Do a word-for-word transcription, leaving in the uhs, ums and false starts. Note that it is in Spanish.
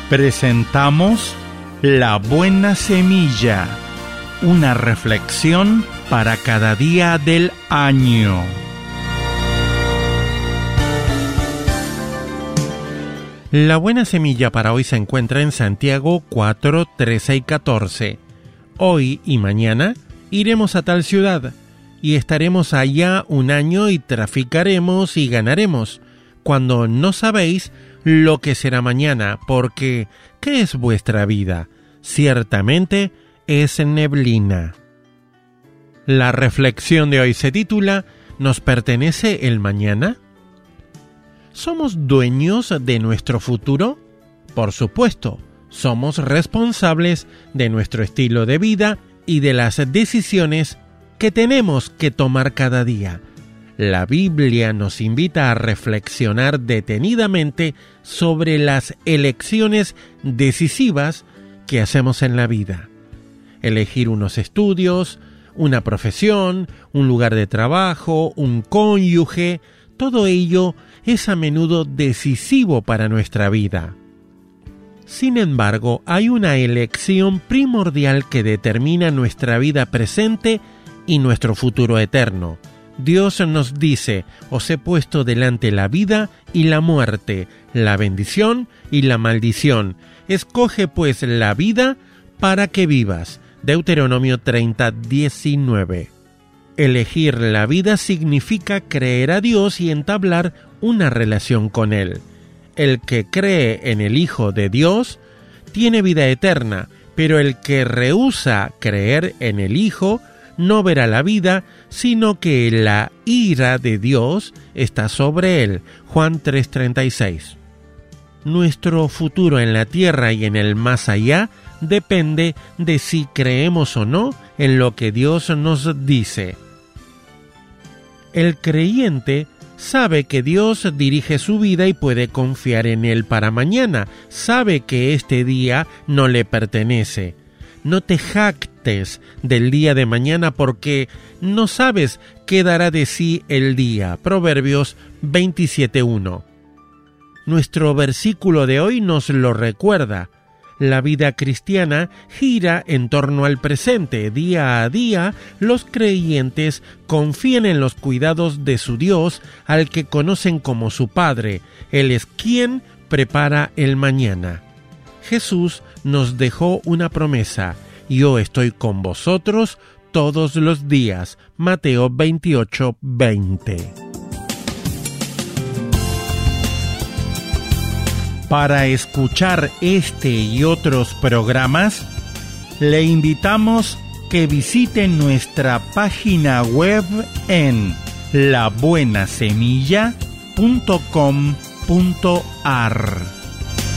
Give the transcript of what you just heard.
Presentamos La Buena Semilla, una reflexión para cada día del año. La buena semilla para hoy se encuentra en Santiago cuatro, trece y catorce. Hoy y mañana iremos a tal ciudad, y estaremos allá un año y traficaremos y ganaremos, cuando no sabéis lo que será mañana, porque ¿qué es vuestra vida? Ciertamente es neblina. La reflexión de hoy se titula ¿Nos pertenece el mañana? ¿Somos dueños de nuestro futuro? Por supuesto, somos responsables de nuestro estilo de vida y de las decisiones que tenemos que tomar cada día. La Biblia nos invita a reflexionar detenidamente sobre las elecciones decisivas que hacemos en la vida. Elegir unos estudios, una profesión, un lugar de trabajo, un cónyuge, todo ello es a menudo decisivo para nuestra vida. Sin embargo, hay una elección primordial que determina nuestra vida presente y nuestro futuro eterno. Dios nos dice: os he puesto delante la vida y la muerte, la bendición y la maldición. Escoge pues la vida para que vivas. Deuteronomio treinta, diecinueve. Elegir la vida significa creer a Dios y entablar una relación con Él. El que cree en el Hijo de Dios tiene vida eterna, pero el que rehúsa creer en el Hijo no verá la vida, sino que la ira de Dios está sobre él. Juan tres, treinta y seis. Nuestro futuro en la tierra y en el más allá depende de si creemos o no en lo que Dios nos dice. El creyente sabe que Dios dirige su vida y puede confiar en Él para mañana. Sabe que este día no le pertenece. No te jactes del día de mañana porque no sabes qué dará de sí el día. Proverbios veintisiete, uno. Nuestro versículo de hoy nos lo recuerda. La vida cristiana gira en torno al presente. Día a día, los creyentes confían en los cuidados de su Dios, al que conocen como su Padre. Él es quien prepara el mañana. Jesús nos dejó una promesa: yo estoy con vosotros todos los días. Mateo veintiocho, veinte. Para escuchar este y otros programas, le invitamos que visite nuestra página web en la buena semilla punto com punto a r.